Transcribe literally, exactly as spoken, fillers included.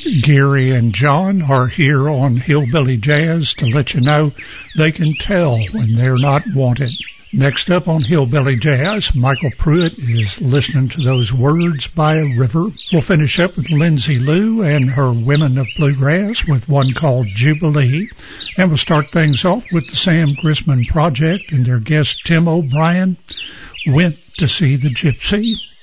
Gary and John are here on Hillbilly Jazz to let you know they can tell when they're not wanted. Next up on Hillbilly Jazz, Michael Pruitt is listening to those Words by a River. We'll finish up with Lindsay Lou and her Women of Bluegrass with one called Jubilee. And we'll start things off with the Sam Grisman Project and their guest Tim O'Brien, Went to See the Gypsy.